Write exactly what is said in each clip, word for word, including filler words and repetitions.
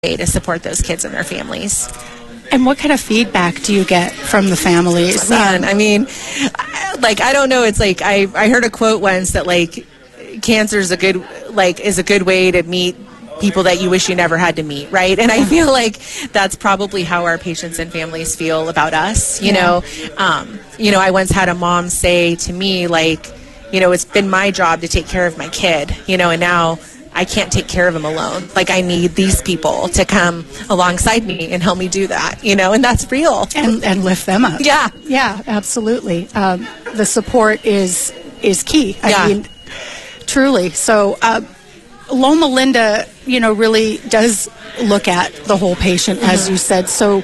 to support those kids and their families. And what kind of feedback do you get from the families? Man, I mean, like, I don't know. It's like, I, I heard a quote once that, like, cancer is a good, like, is a good way to meet people that you wish you never had to meet, right? And I feel like that's probably how our patients and families feel about us, you yeah. know? Um, you know, I once had a mom say to me, like, you know, it's been my job to take care of my kid, you know, and now I can't take care of him alone. Like, I need these people to come alongside me and help me do that, you know, and that's real. And, and lift them up. Yeah. Yeah, absolutely. Um, the support is is key. I yeah. mean, truly. So uh, Loma Linda, you know, really does look at the whole patient, mm-hmm. as you said. So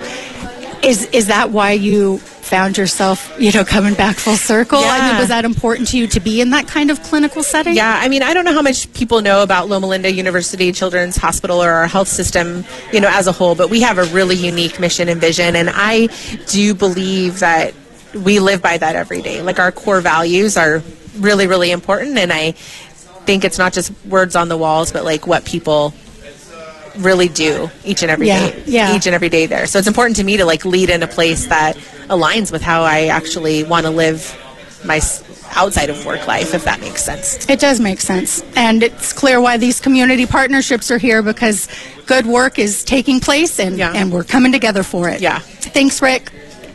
is is that why you found yourself, you know, coming back full circle? Yeah. I mean, was that important to you to be in that kind of clinical setting? Yeah, I mean, I don't know how much people know about Loma Linda University Children's Hospital or our health system, you know, as a whole, but we have a really unique mission and vision, and I do believe that we live by that every day. Like, our core values are really, really important, and I think it's not just words on the walls, but like what people really do each and every yeah, day, yeah. each and every day there. So it's important to me to like lead in a place that aligns with how I actually want to live my outside of work life, if that makes sense. It does make sense. And it's clear why these community partnerships are here, because good work is taking place and, yeah. and we're coming together for it. Yeah. Thanks, Rick.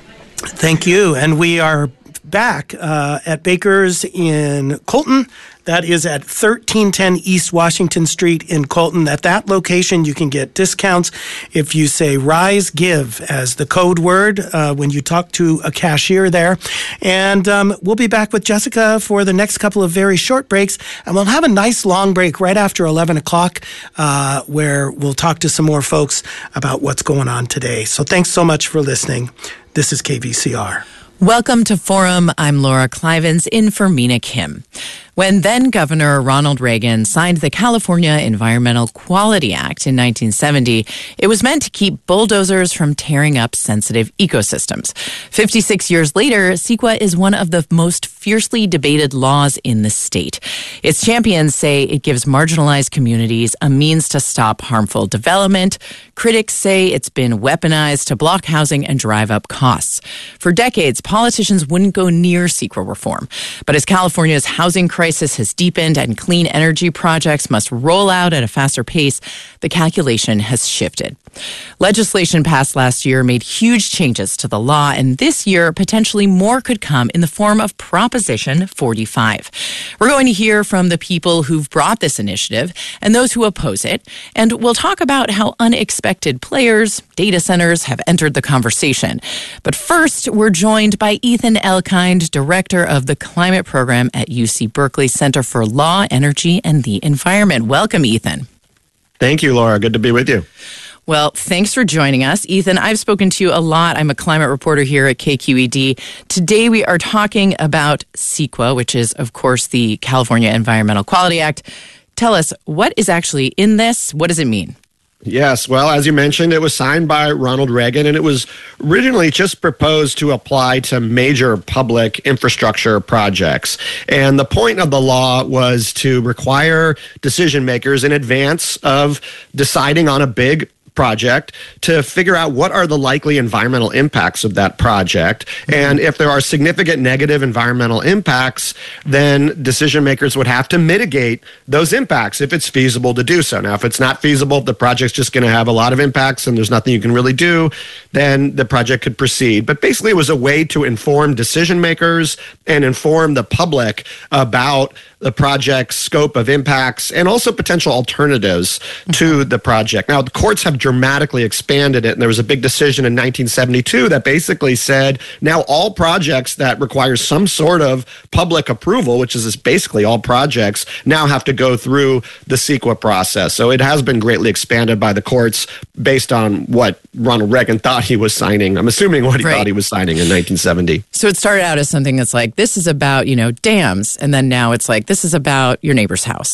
Thank you. And we are back uh, at Baker's in Colton. That is at thirteen ten East Washington Street in Colton. At that location, you can get discounts if you say Rise Give as the code word uh, when you talk to a cashier there. And um, we'll be back with Jessica for the next couple of very short breaks. And we'll have a nice long break right after eleven o'clock uh, where we'll talk to some more folks about what's going on today. So thanks so much for listening. This is K V C R. Welcome to Forum. I'm Laura Clivens in for Mina Kim. When then-Governor Ronald Reagan signed the California Environmental Quality Act in nineteen seventy, it was meant to keep bulldozers from tearing up sensitive ecosystems. fifty-six years later, CEQA is one of the most fiercely debated laws in the state. Its champions say it gives marginalized communities a means to stop harmful development. Critics say it's been weaponized to block housing and drive up costs. For decades, politicians wouldn't go near CEQA reform. But as California's housing crisis has deepened and clean energy projects must roll out at a faster pace, the calculation has shifted. Legislation passed last year made huge changes to the law, and this year, potentially more could come in the form of Proposition forty-five. We're going to hear from the people who've brought this initiative and those who oppose it, and we'll talk about how unexpected players, data centers, have entered the conversation. But first, we're joined by Ethan Elkind, director of the climate program at U C Berkeley Center for Law, Energy, and the Environment. Welcome, Ethan. Thank you, Laura. Good to be with you. Well, thanks for joining us. Ethan, I've spoken to you a lot. I'm a climate reporter here at K Q E D. Today we are talking about CEQA, which is, of course, the California Environmental Quality Act. Tell us, what is actually in this? What does it mean? Yes, well, as you mentioned, it was signed by Ronald Reagan, and it was originally just proposed to apply to major public infrastructure projects. And the point of the law was to require decision makers in advance of deciding on a big project to figure out what are the likely environmental impacts of that project. And if there are significant negative environmental impacts, then decision makers would have to mitigate those impacts if it's feasible to do so. Now, if it's not feasible, if the project's just going to have a lot of impacts and there's nothing you can really do, then the project could proceed. But basically, it was a way to inform decision makers and inform the public about the project's scope of impacts and also potential alternatives to the project. Now, the courts have dramatically expanded it, and there was a big decision in nineteen seventy-two that basically said now all projects that require some sort of public approval, which is basically all projects, now have to go through the CEQA process. So it has been greatly expanded by the courts based on what Ronald Reagan thought he was signing. I'm assuming what he right. thought he was signing in nineteen seventy. So it started out as something that's like, this is about, you know, dams, and then now it's like, this is about your neighbor's house.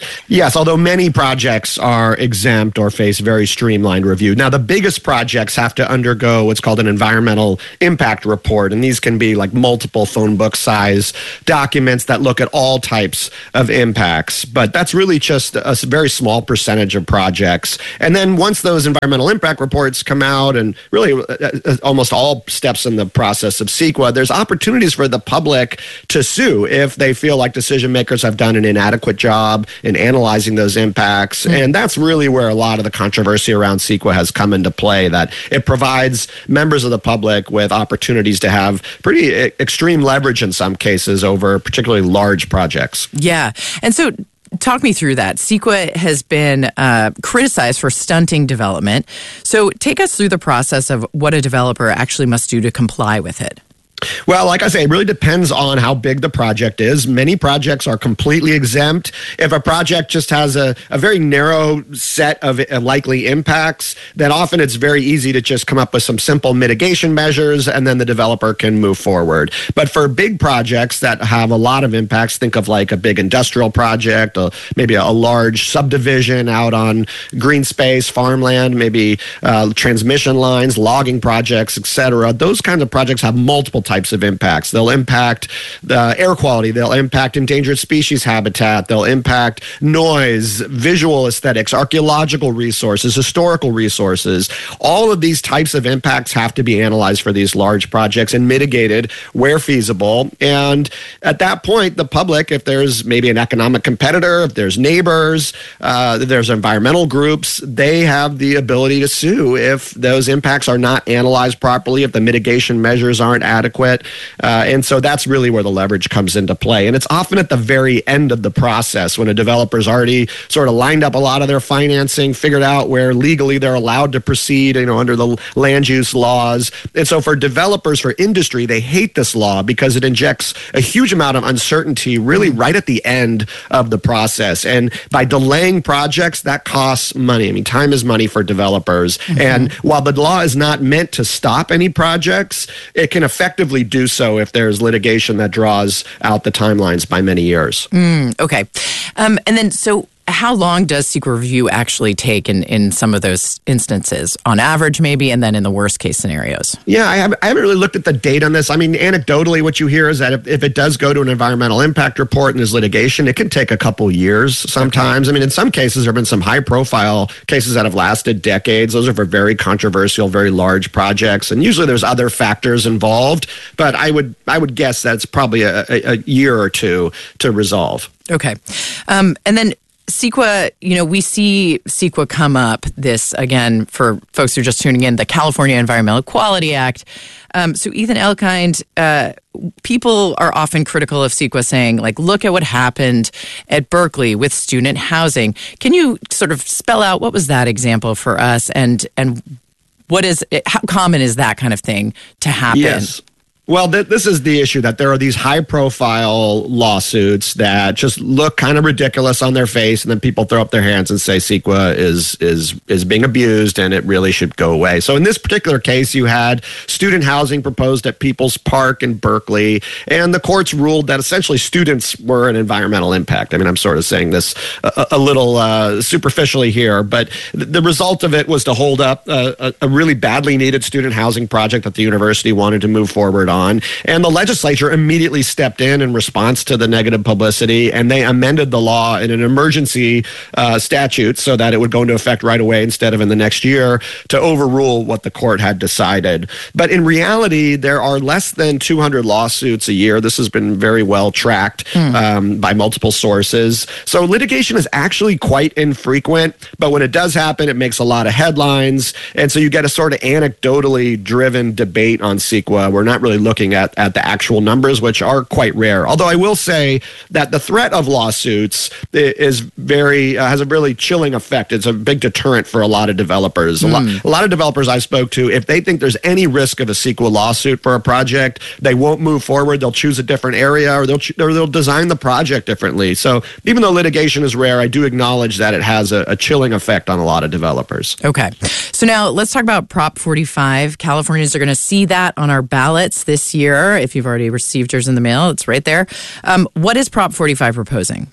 Yes, although many projects are exempt or face very streamlined review. Now, the biggest projects have to undergo what's called an environmental impact report, and these can be like multiple phone book size documents that look at all types of impacts. But that's really just a very small percentage of projects. And then once those environmental impact reports come out, and really uh, almost all steps in the process of CEQA, there's opportunities for the public to sue if they feel like decision makers have done an inadequate job in analyzing those impacts. Mm. And that's really where a lot of the controversy around CEQA has come into play, that it provides members of the public with opportunities to have pretty e- extreme leverage in some cases over particularly large projects. Yeah. And so talk me through that. CEQA has been uh, criticized for stunting development. So take us through the process of what a developer actually must do to comply with it. Well, like I say, it really depends on how big the project is. Many projects are completely exempt. If a project just has a, a very narrow set of likely impacts, then often it's very easy to just come up with some simple mitigation measures, and then the developer can move forward. But for big projects that have a lot of impacts, think of like a big industrial project, or maybe a, a large subdivision out on green space, farmland, maybe uh, transmission lines, logging projects, et cetera. Those kinds of projects have multiple types types of impacts. They'll impact the air quality. They'll impact endangered species habitat. They'll impact noise, visual aesthetics, archaeological resources, historical resources. All of these types of impacts have to be analyzed for these large projects and mitigated where feasible. And at that point, the public, if there's maybe an economic competitor, if there's neighbors, uh, there's environmental groups, they have the ability to sue if those impacts are not analyzed properly, if the mitigation measures aren't adequate. Uh, and so that's really where the leverage comes into play. And it's often at the very end of the process when a developer's already sort of lined up a lot of their financing, figured out where legally they're allowed to proceed, you know, under the land use laws. And so for developers, for industry, they hate this law because it injects a huge amount of uncertainty really right at the end of the process. And by delaying projects, that costs money. I mean, time is money for developers. Mm-hmm. And while the law is not meant to stop any projects, it can effectively do so if there's litigation that draws out the timelines by many years. Mm, okay. Um, and then, so how long does CEQA review actually take in, in some of those instances? On average, maybe, and then in the worst case scenarios? Yeah, I haven't, I haven't really looked at the date on this. I mean, anecdotally, what you hear is that if, if it does go to an environmental impact report and there's litigation, it can take a couple years sometimes. Okay. I mean, in some cases, there have been some high-profile cases that have lasted decades. Those are for very controversial, very large projects, and usually there's other factors involved. But I would I would guess that's probably a, a, a year or two to resolve. Okay. Um, and then CEQA, you know, we see CEQA come up, this, again, for folks who are just tuning in, the California Environmental Quality Act. Um, so Ethan Elkind, uh, people are often critical of CEQA, saying, like, look at what happened at Berkeley with student housing. Can you sort of spell out what was that example for us, and and what is, how common is that kind of thing to happen? Yes. Well, th- this is the issue, that there are these high-profile lawsuits that just look kind of ridiculous on their face, and then people throw up their hands and say CEQA is is is being abused and it really should go away. So in this particular case, you had student housing proposed at People's Park in Berkeley, and the courts ruled that essentially students were an environmental impact. I mean, I'm sort of saying this a, a little uh, superficially here, but th- the result of it was to hold up a, a really badly needed student housing project that the university wanted to move forward on. And the legislature immediately stepped in in response to the negative publicity, and they amended the law in an emergency uh, statute so that it would go into effect right away instead of in the next year, to overrule what the court had decided. But in reality, there are less than two hundred lawsuits a year. This has been very well tracked mm. um, by multiple sources. So litigation is actually quite infrequent, but when it does happen, it makes a lot of headlines. And so you get a sort of anecdotally driven debate on CEQA. We're not really looking at, at the actual numbers, which are quite rare. Although I will say that the threat of lawsuits is very uh, has a really chilling effect. It's a big deterrent for a lot of developers. Mm. A, lot, a lot of developers I spoke to, if they think there's any risk of a CEQA lawsuit for a project, they won't move forward. They'll choose a different area, or they'll ch- or they'll design the project differently. So even though litigation is rare, I do acknowledge that it has a, a chilling effect on a lot of developers. Okay. So now let's talk about Prop forty-five. Californians are going to see that on our ballots this year. If you've already received yours in the mail, it's right there. Um, what is Prop forty-five proposing?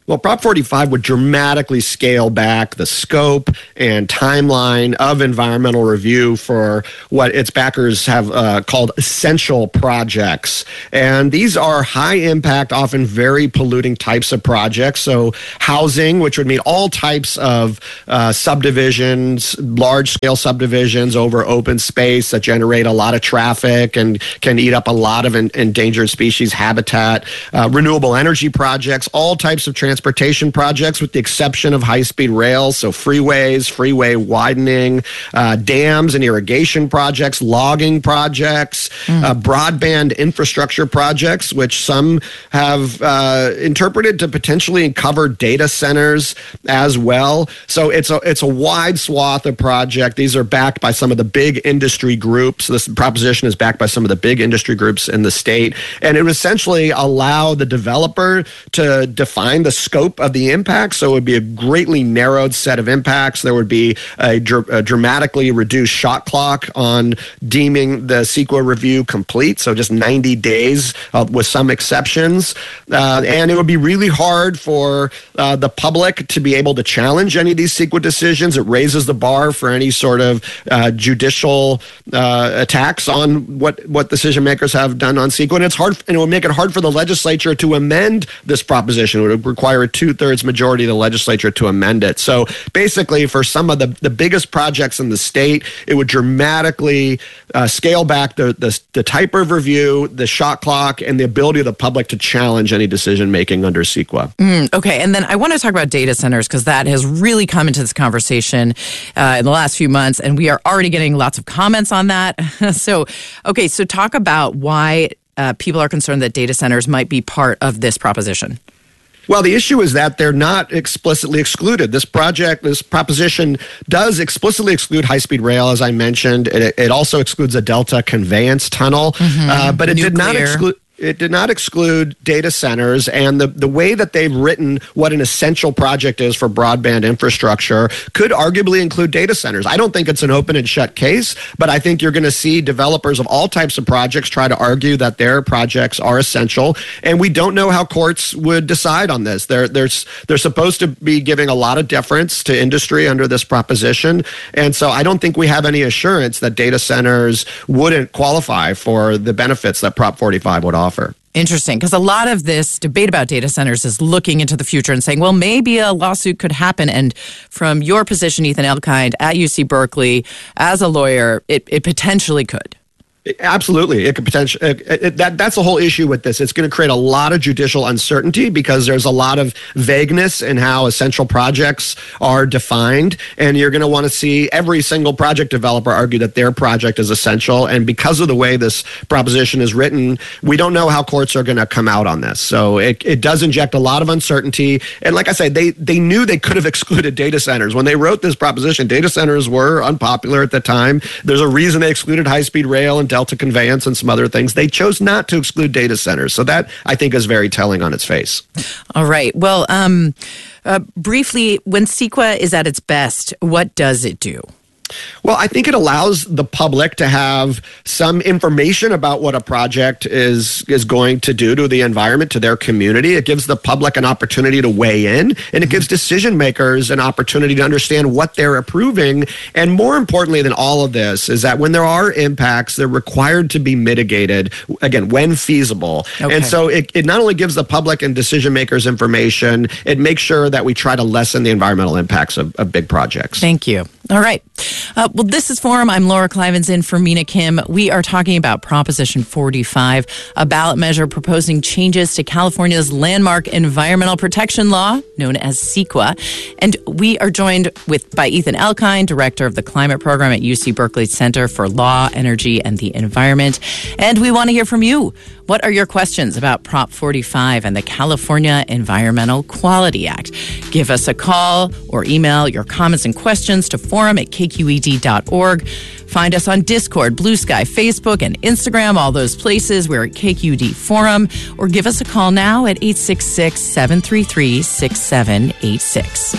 Well, Prop forty-five would dramatically scale back the scope and timeline of environmental review for what its backers have uh, called essential projects. And these are high impact, often very polluting types of projects. So housing, which would mean all types of uh, subdivisions, large scale subdivisions over open space that generate a lot of traffic and can eat up a lot of en- endangered species habitat, uh, renewable energy projects, all types of transportation transportation projects with the exception of high-speed rail, so freeways, freeway widening, uh, dams and irrigation projects, logging projects, mm. uh, broadband infrastructure projects, which some have uh, interpreted to potentially cover data centers as well. So it's a, it's a wide swath of project. These are backed by some of the big industry groups. This proposition is backed by some of the big industry groups in the state, and it would essentially allow the developer to define the scope of the impact. So it would be a greatly narrowed set of impacts. There would be a, dr- a dramatically reduced shot clock on deeming the CEQA review complete. So just ninety days uh, with some exceptions. Uh, and it would be really hard for uh, the public to be able to challenge any of these CEQA decisions. It raises the bar for any sort of uh, judicial uh, attacks on what, what decision makers have done on CEQA. And it's hard, and it would make it hard for the legislature to amend this proposition. It would require a two-thirds majority of the legislature to amend it. So basically, for some of the, the biggest projects in the state, it would dramatically uh, scale back the, the, the type of review, the shot clock, and the ability of the public to challenge any decision-making under CEQA. Mm, okay, and then I want to talk about data centers because that has really come into this conversation uh, in the last few months, and we are already getting lots of comments on that. so, okay, so talk about why uh, people are concerned that data centers might be part of this proposition. Well, the issue is that they're not explicitly excluded. This project, this proposition does explicitly exclude high-speed rail, as I mentioned. It, it also excludes a Delta conveyance tunnel, mm-hmm. uh, but it Nuclear. did not exclude... It did not exclude data centers, and the, the way that they've written what an essential project is for broadband infrastructure could arguably include data centers. I don't think it's an open and shut case, but I think you're going to see developers of all types of projects try to argue that their projects are essential, and we don't know how courts would decide on this. They're, they're, they're supposed to be giving a lot of deference to industry under this proposition, and so I don't think we have any assurance that data centers wouldn't qualify for the benefits that Prop forty-five would offer. Interesting, because a lot of this debate about data centers is looking into the future and saying, well, maybe a lawsuit could happen. And from your position, Ethan Elkind, at U C Berkeley, as a lawyer, it, it potentially could. Absolutely. It could potentially, it, it, that, that's the whole issue with this. It's going to create a lot of judicial uncertainty because there's a lot of vagueness in how essential projects are defined. And you're going to want to see every single project developer argue that their project is essential. And because of the way this proposition is written, we don't know how courts are going to come out on this. So it, it does inject a lot of uncertainty. And like I say, they, they knew they could have excluded data centers. When they wrote this proposition, data centers were unpopular at the time. There's a reason they excluded high-speed rail and Delta conveyance and some other things. They chose not to exclude data centers. So that, I think, is very telling on its face. All right. Well, um, uh, briefly, when CEQA is at its best, what does it do? Well, I think it allows the public to have some information about what a project is is going to do to the environment, to their community. It gives the public an opportunity to weigh in, and it gives decision makers an opportunity to understand what they're approving. And more importantly than all of this is that when there are impacts, they're required to be mitigated, again, when feasible. Okay. And so it, it not only gives the public and decision makers information, it makes sure that we try to lessen the environmental impacts of, of big projects. Thank you. All right. Uh, well, this is Forum. I'm Laura Clivens in for Mina Kim. We are talking about Proposition forty-five, a ballot measure proposing changes to California's landmark environmental protection law, known as CEQA. And we are joined with by Ethan Elkind, director of the climate program at U C Berkeley Center for Law, Energy, and the Environment. And we want to hear from you. What are your questions about Prop forty-five and the California Environmental Quality Act? Give us a call or email your comments and questions to forum at k q e d dot org. Find us on Discord, Blue Sky, Facebook, and Instagram, all those places. We're at K Q D Forum. Or give us a call now at eight six six, seven three three, six seven eight six.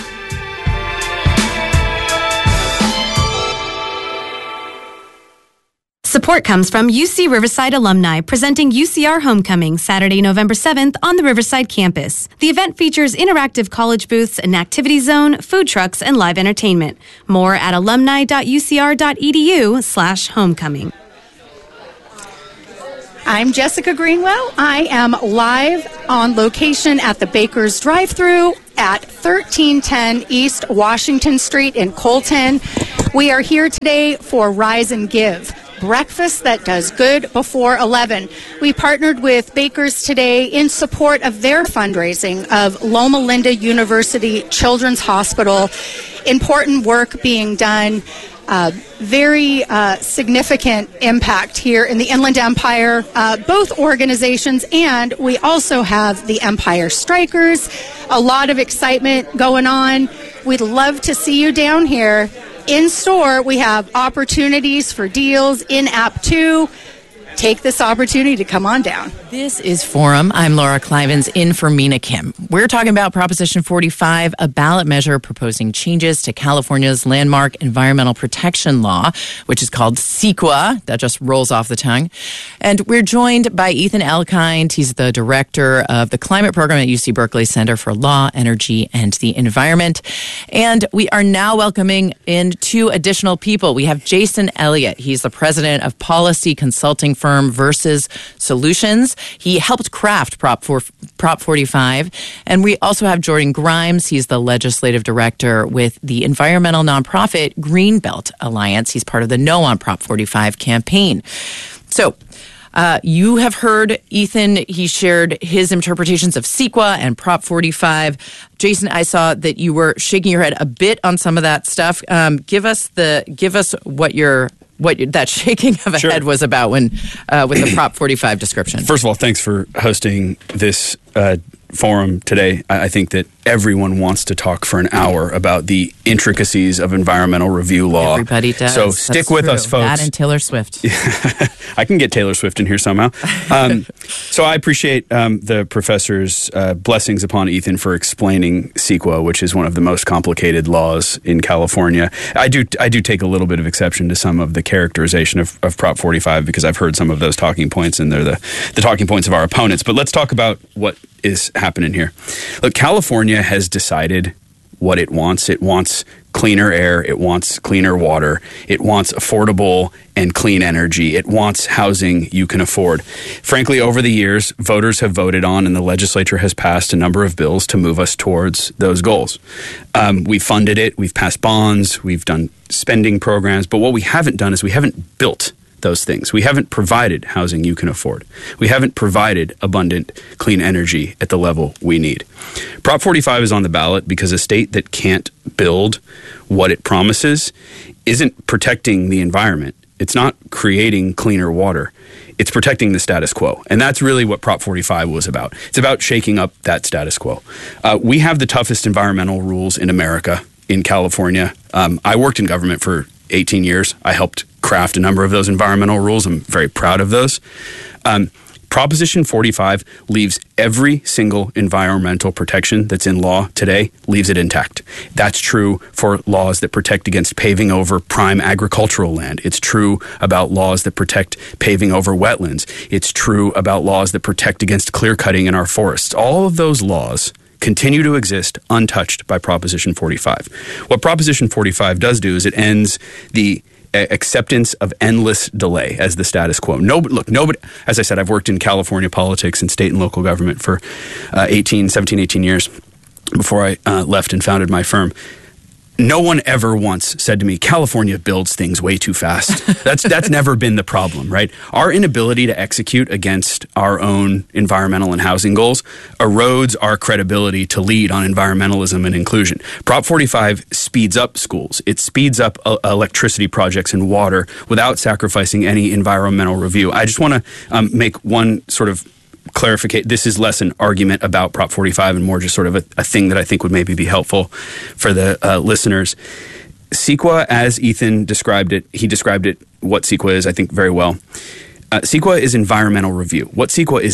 Support comes from U C Riverside alumni presenting U C R Homecoming Saturday, November seventh on the Riverside campus. The event features interactive college booths, an activity zone, food trucks, and live entertainment. More at alumni.ucr.edu slash homecoming. I'm Jessica Greenwell. I am live on location at the Baker's drive-thru at thirteen ten East Washington Street in Colton. We are here today for Rise and Give, breakfast that does good before eleven. We partnered with Baker's today in support of their fundraising of Loma Linda University Children's Hospital. Important work being done. Uh, very uh, significant impact here in the Inland Empire, uh, both organizations, and we also have the Empire Strikers. A lot of excitement going on. We'd love to see you down here. In store, we have opportunities for deals in app too. Take this opportunity to come on down. This is Forum. I'm Laura Clivens in for Mina Kim. We're talking about Proposition forty-five, a ballot measure proposing changes to California's landmark environmental protection law, which is called CEQA. That just rolls off the tongue. And we're joined by Ethan Elkind. He's the director of the climate program at U C Berkeley Center for Law, Energy, and the Environment. And we are now welcoming in two additional people. We have Jason Elliott. He's the president of policy consulting firm Versus Solutions. He helped craft Prop four, Prop forty-five. And we also have Jordan Grimes. He's the legislative director with the environmental nonprofit Greenbelt Alliance. He's part of the No on Prop forty-five campaign. So, Uh, you have heard Ethan. He shared his interpretations of CEQA and Prop forty-five. Jason, I saw that you were shaking your head a bit on some of that stuff. Um, give us the give us what your what that shaking of a Sure. head was about when uh, with the Prop forty-five description. First of all, thanks for hosting this uh, forum today. I, I think that everyone wants to talk for an hour about the intricacies of environmental review law. Everybody does. So That's stick with true. us, folks. That and Taylor Swift. I can get Taylor Swift in here somehow. Um, so I appreciate um, the professor's uh, blessings upon Ethan for explaining CEQA, which is one of the most complicated laws in California. I do I do take a little bit of exception to some of the characterization of, of Prop forty-five because I've heard some of those talking points, and they're the, the talking points of our opponents. But let's talk about what is happening here. Look, California has decided what it wants. It wants cleaner air. It wants cleaner water. It wants affordable and clean energy. It wants housing you can afford. Frankly, over the years, voters have voted on and the legislature has passed a number of bills to move us towards those goals. Um, we've funded it. We've passed bonds. We've done spending programs. But what we haven't done is we haven't built those things. We haven't provided housing you can afford. We haven't provided abundant clean energy at the level we need. Prop forty-five is on the ballot because a state that can't build what it promises isn't protecting the environment. It's not creating cleaner water. It's protecting the status quo. And that's really what Prop forty-five was about. It's about shaking up that status quo. Uh, we have the toughest environmental rules in America, in California. Um, I worked in government for eighteen years. I helped craft a number of those environmental rules. I'm very proud of those. Um, Proposition forty-five leaves every single environmental protection that's in law today, leaves it intact. That's true for laws that protect against paving over prime agricultural land. It's true about laws that protect paving over wetlands. It's true about laws that protect against clear cutting in our forests. All of those laws continue to exist untouched by Proposition forty-five. What Proposition forty-five does do is it ends the acceptance of endless delay as the status quo. No, look, nobody, as I said, I've worked in California politics and state and local government for uh, eighteen, seventeen, eighteen years before I uh, left and founded my firm. No one ever once said to me, California builds things way too fast. That's that's never been the problem, right? Our inability to execute against our own environmental and housing goals erodes our credibility to lead on environmentalism and inclusion. Prop forty-five speeds up schools. It speeds up uh, electricity projects and water without sacrificing any environmental review. I just want to um, make one sort of clarification. This is less an argument about Prop forty-five and more just sort of a, a thing that I think would maybe be helpful for the uh, listeners. CEQA, as Ethan described it, he described it, what CEQA is, I think, very well. Uh, CEQA is environmental review. What CEQA is not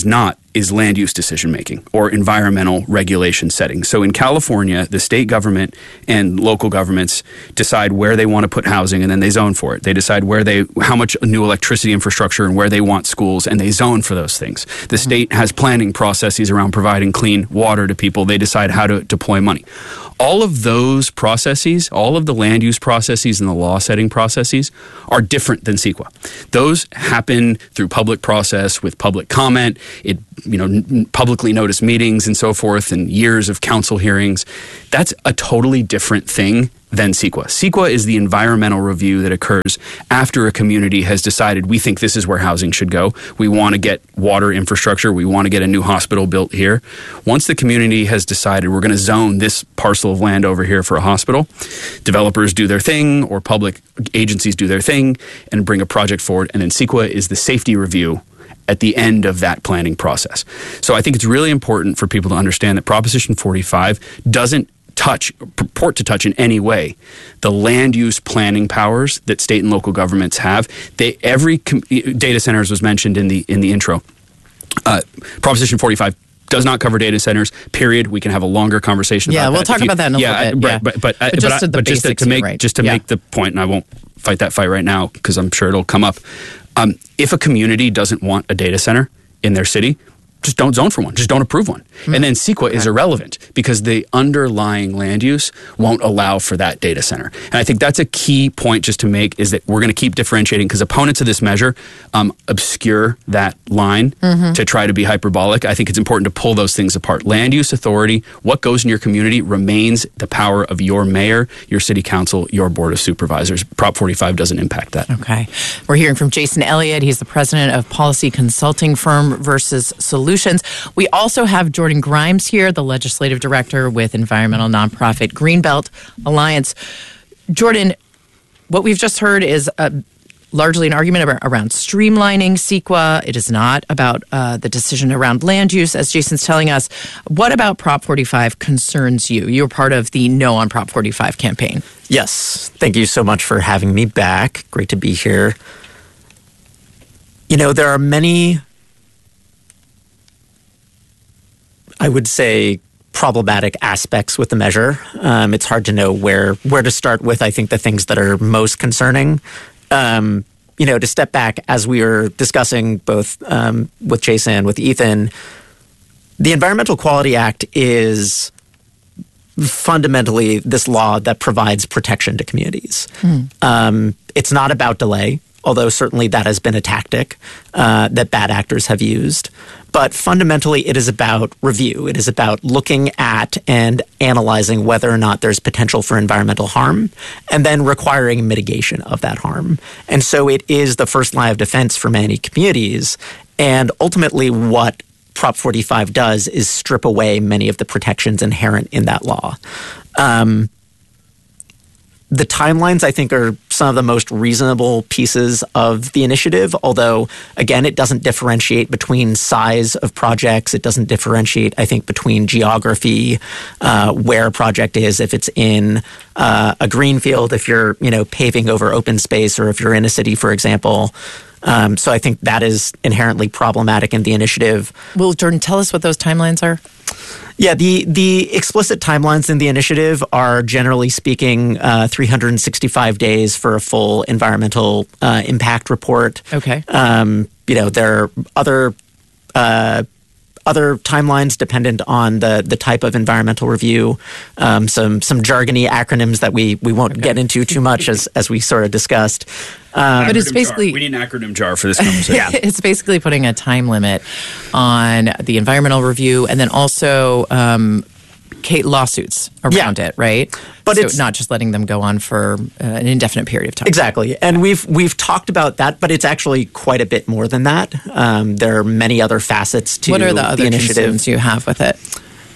is land use decision making or environmental regulation setting. So in California, the state government and local governments decide where they want to put housing, and then they zone for it. They decide where they, how much new electricity infrastructure and where they want schools, and they zone for those things. The state has planning processes around providing clean water to people. They decide how to deploy money. All of those processes, all of the land use processes and the law setting processes are different than CEQA. Those happen through public process with public comment, it, you know, n- publicly noticed meetings and so forth, and years of council hearings. That's a totally different thing than CEQA. CEQA is the environmental review that occurs after a community has decided we think this is where housing should go. We want to get water infrastructure. We want to get a new hospital built here. Once the community has decided we're going to zone this parcel of land over here for a hospital, developers do their thing or public agencies do their thing and bring a project forward. And then CEQA is the safety review at the end of that planning process. So I think it's really important for people to understand that Proposition forty-five doesn't touch, purport to touch in any way the land use planning powers that state and local governments have. They every com- data centers was mentioned in the in the intro. Uh, Proposition forty-five does not cover data centers. Period. We can have a longer conversation. Yeah, about we'll that. talk you, about that in a yeah, little bit. Right, Yeah. but but, But but, just I, to the but just to, basics to make here, right? just to Yeah. make the point, and I won't fight that fight right now because I'm sure it'll come up. Um, if a community doesn't want a data center in their city, just don't zone for one. Just don't approve one. Mm. And then CEQA okay. is irrelevant because the underlying land use won't allow for that data center. And I think that's a key point just to make is that we're going to keep differentiating because opponents of this measure um, obscure that line mm-hmm. to try to be hyperbolic. I think it's important to pull those things apart. Land use authority, what goes in your community remains the power of your mayor, your city council, your board of supervisors. Prop forty-five doesn't impact that. Okay. We're hearing from Jason Elliott. He's the president of policy consulting firm Versus Solutions. We also have Jordan Grimes here, the legislative director with environmental nonprofit Greenbelt Alliance. Jordan, what we've just heard is a, largely an argument about, around streamlining CEQA. It is not about uh, the decision around land use, as Jason's telling us. What about Prop forty-five concerns you? You're part of the No on Prop forty-five campaign. Yes. Thank you so much for having me back. Great to be here. You know, there are many, I would say, problematic aspects with the measure. Um, it's hard to know where where to start with, I think, the things that are most concerning. Um, you know, to step back, as we were discussing both um, with Jason and with Ethan, the Environmental Quality Act is fundamentally this law that provides protection to communities. Hmm. Um, it's not about delay, although certainly that has been a tactic uh, that bad actors have used. But fundamentally, it is about review. It is about looking at and analyzing whether or not there's potential for environmental harm and then requiring mitigation of that harm. And so it is the first line of defense for many communities. And ultimately, what Prop forty-five does is strip away many of the protections inherent in that law. Um, The timelines, I think, are some of the most reasonable pieces of the initiative, although, again, it doesn't differentiate between size of projects. It doesn't differentiate, I think, between geography, uh, where a project is, if it's in uh, a greenfield, if you're, you know, paving over open space, or if you're in a city, for example. Um, so I think that is inherently problematic in the initiative. Well, Jordan, tell us what those timelines are. Yeah, the, the explicit timelines in the initiative are, generally speaking, uh, three hundred sixty-five days for a full environmental uh, impact report. Okay. Um, you know, there are other uh, other timelines dependent on the the type of environmental review. Um, some some jargony acronyms that we we won't okay. get into too much as as we sort of discussed. Um, but it's basically jar. We need an acronym jar for this conversation. Yeah. It's basically putting a time limit on the environmental review, and then also um, lawsuits around yeah. it, right? But so it's not just letting them go on for uh, an indefinite period of time. Exactly, and we've we've talked about that, but it's actually quite a bit more than that. Um, there are many other facets to what are the other the initiative concerns you have with it?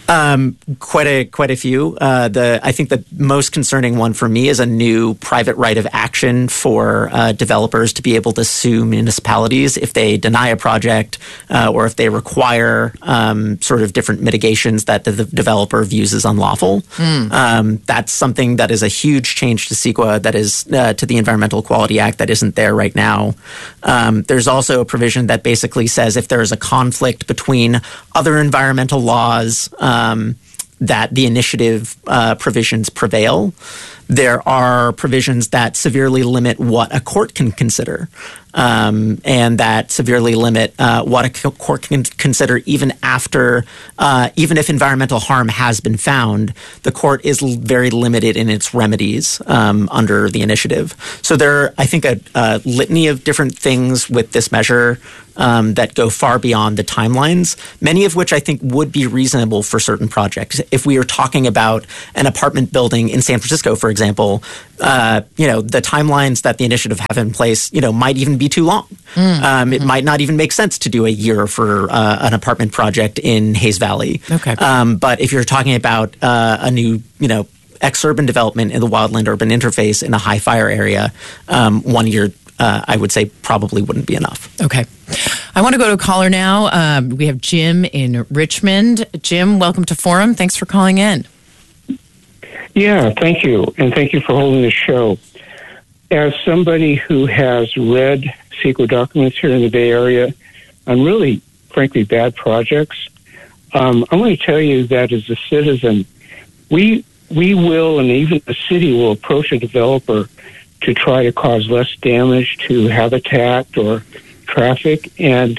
Um, quite a quite a few. Uh, the I think the most concerning one for me is a new private right of action for uh, developers to be able to sue municipalities if they deny a project uh, or if they require um, sort of different mitigations that the, the developer views as unlawful. Mm. Um, that's something that is a huge change to CEQA, that is uh, to the Environmental Quality Act, that isn't there right now. Um, there's also a provision that basically says if there is a conflict between other environmental laws, Um, that the initiative uh, provisions prevail. There are provisions that severely limit what a court can consider, um, and that severely limit uh, what a court can consider even after, uh, even if environmental harm has been found. The court is l- very limited in its remedies um, under the initiative. So there are, I think, a, a litany of different things with this measure Um, that go far beyond the timelines, many of which I think would be reasonable for certain projects. If we are talking about an apartment building in San Francisco, for example, uh, you know, the timelines that the initiative have in place, you know, might even be too long. Mm. Um, it mm-hmm. might not even make sense to do a year for uh, an apartment project in Hayes Valley. Okay. Um, but if you're talking about uh, a new, you know, ex-urban development in the wildland-urban interface in a high fire area, um, one year Uh, I would say probably wouldn't be enough. Okay. I want to go to a caller now. Um, we have Jim in Richmond. Jim, welcome to Forum. Thanks for calling in. Yeah, thank you. And thank you for holding the show. As somebody who has read CEQA documents here in the Bay Area on really, frankly, bad projects, um, I'm going to tell you that as a citizen, we we will, and even the city will approach a developer to try to cause less damage to habitat or traffic. And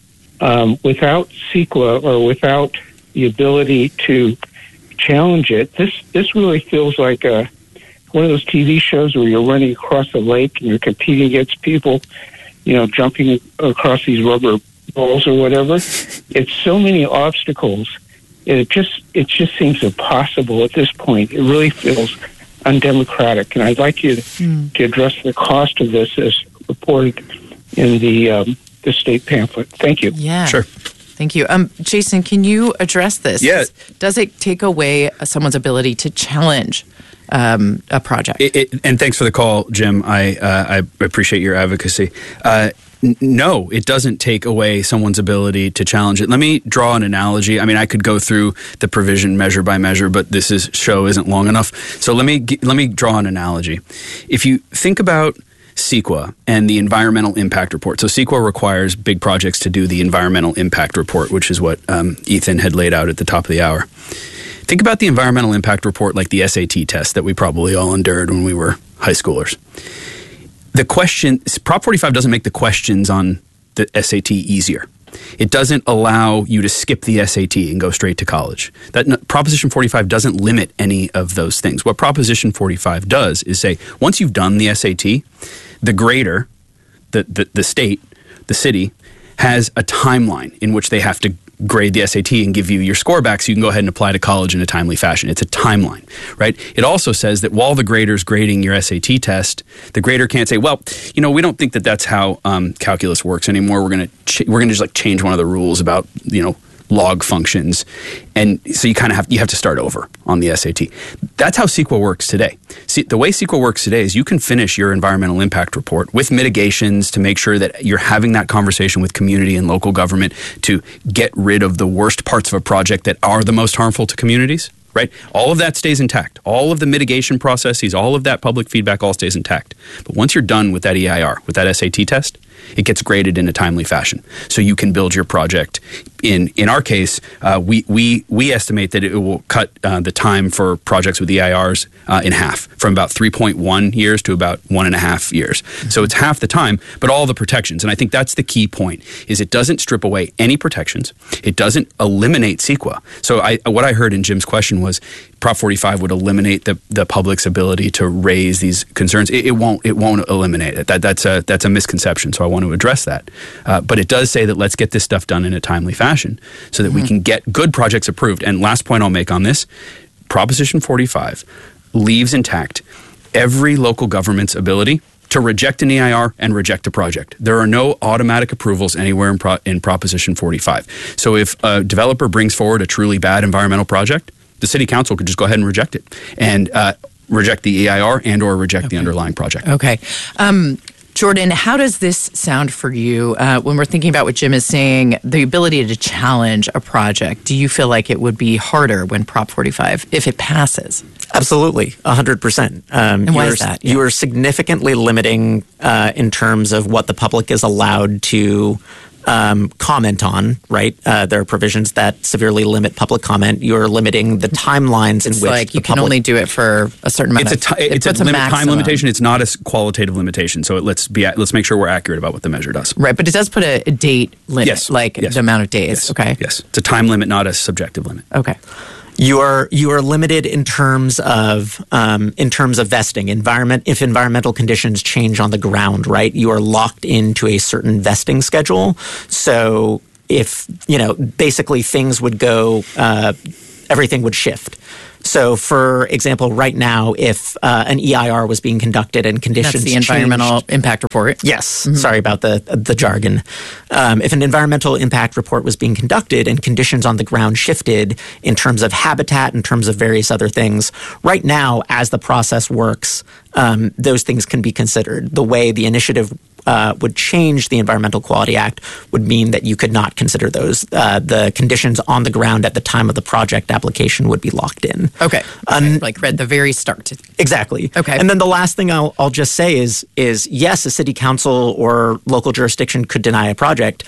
um, without CEQA or without the ability to challenge it, this this really feels like a, one of those T V shows where you're running across a lake and you're competing against people, you know, jumping across these rubber balls or whatever. It's so many obstacles. It just it just seems impossible at this point. It really feels undemocratic, and I'd like you to, mm. to address the cost of this as reported in the um, the state pamphlet. Thank you. Yeah, sure. Thank you, um, Jason. Can you address this? Yeah. Does, does it take away someone's ability to challenge um, a project? It, it, and thanks for the call, Jim. I uh, I appreciate your advocacy. Uh, No, it doesn't take away someone's ability to challenge it. Let me draw an analogy. I mean, I could go through the provision measure by measure, but this is, show isn't long enough. So let me let me draw an analogy. If you think about CEQA and the environmental impact report. So CEQA requires big projects to do the environmental impact report, which is what um, Ethan had laid out at the top of the hour. Think about the environmental impact report like the S A T test that we probably all endured when we were high schoolers. The question, Prop forty-five doesn't make the questions on the S A T easier. It doesn't allow you to skip the S A T and go straight to college. That Proposition forty-five doesn't limit any of those things. What Proposition forty-five does is say, once you've done the S A T, the grader, the, the, the state, the city, has a timeline in which they have to grade the S A T and give you your score back so you can go ahead and apply to college in a timely fashion. It's a timeline, right? It also says that while the grader's grading your S A T test, the grader can't say, well, you know, we don't think that that's how um, calculus works anymore. We're going to ch- we're going to just like change one of the rules about, you know, log functions. And so you kind of have, you have to start over on the S A T. That's how CEQA works today. See, the way CEQA works today is you can finish your environmental impact report with mitigations to make sure that you're having that conversation with community and local government to get rid of the worst parts of a project that are the most harmful to communities, right? All of that stays intact. All of the mitigation processes, all of that public feedback all stays intact. But once you're done with that E I R, with that S A T test, it gets graded in a timely fashion. So you can build your project. In in our case, uh, we, we we estimate that it will cut uh, the time for projects with E I Rs uh, in half, from about three point one years to about one and a half years. Mm-hmm. So it's half the time, but all the protections. And I think that's the key point, is it doesn't strip away any protections. It doesn't eliminate CEQA. So I, what I heard in Jim's question was Prop forty-five would eliminate the, the public's ability to raise these concerns. It, it won't it won't eliminate it. That that's a that's a misconception. So I want to address that. Uh, but it does say that let's get this stuff done in a timely fashion so that mm-hmm. we can get good projects approved. And last point I'll make on this, Proposition forty-five leaves intact every local government's ability to reject an E I R and reject a project. There are no automatic approvals anywhere in, Pro- in Proposition forty-five. So if a developer brings forward a truly bad environmental project, the city council could just go ahead and reject it and uh, reject the E I R and or reject okay. the underlying project. Okay. Um, Jordan, how does this sound for you uh, when we're thinking about what Jim is saying, the ability to challenge a project? Do you feel like it would be harder when Prop forty-five, if it passes? Absolutely, one hundred percent. Um, and why is that? Yeah. You are significantly limiting uh, in terms of what the public is allowed to Um, comment on, right? Uh, there are provisions that severely limit public comment. You're limiting the timelines in it's which like the you can public only do it for a certain amount it's of time. It it's a, a limit, time limitation. It's not a qualitative limitation. So it, let's be let's make sure we're accurate about what the measure does. Right, but it does put a, a date limit, yes. like yes. the amount of days. Yes. Okay. Yes, it's a time limit, not a subjective limit. Okay. You are you are limited in terms of um, in terms of vesting. Environment if environmental conditions change on the ground, right? You are locked into a certain vesting schedule. So if you know, basically things would go, uh, everything would shift. So, for example, right now, if uh, an E I R was being conducted and conditions That's the environmental changed, impact report. Yes. Mm-hmm. Sorry about the the jargon. Um, if an environmental impact report was being conducted and conditions on the ground shifted in terms of habitat, in terms of various other things, right now, as the process works, um, those things can be considered. The way the initiative Uh, would change the Environmental Quality Act would mean that you could not consider those. Uh, the conditions on the ground at the time of the project application would be locked in. Okay. Um, okay. Like at the very start. Exactly. Okay. And then the last thing I'll, I'll just say is, is yes, a city council or local jurisdiction could deny a project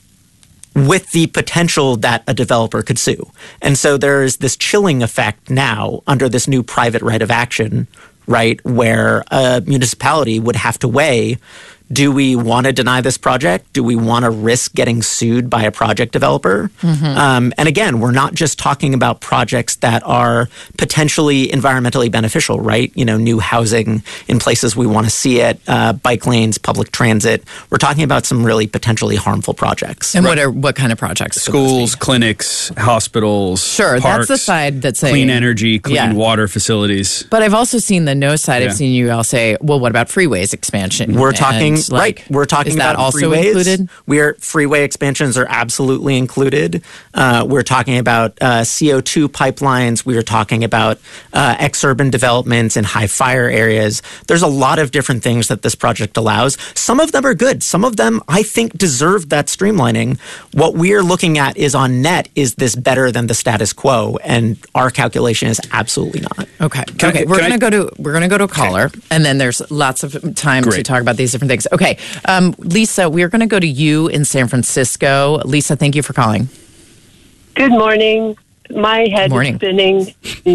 with the potential that a developer could sue. And so there's this chilling effect now under this new private right of action, right, where a municipality would have to weigh, do we want to deny this project? Do we want to risk getting sued by a project developer? Mm-hmm. Um, and again, we're not just talking about projects that are potentially environmentally beneficial, right? You know, new housing in places we want to see it, uh, bike lanes, public transit. We're talking about some really potentially harmful projects. And right. what are what kind of projects? Schools, clinics, hospitals. Sure, parks, that's the side that's saying clean energy, clean yeah. water facilities. But I've also seen the no side. Yeah. I've seen you all say, well, what about freeways expansion? We're talking. And, like, right. We're talking is that about also freeways. included? We're freeway expansions are absolutely included. Uh, we're talking about uh, C O two pipelines. We are talking about uh, ex-urban developments in high fire areas. There's a lot of different things that this project allows. Some of them are good. Some of them, I think, deserve that streamlining. What we're looking at is on net, is this better than the status quo? And our calculation is absolutely not. Okay. Can okay. I, we're can gonna I, go to we're gonna go to a caller, okay. and then there's lots of time Great. to talk about these different things. Okay, um, Lisa, we're gonna go to you in San Francisco. Lisa, thank you for calling. Good morning. My head morning. is spinning.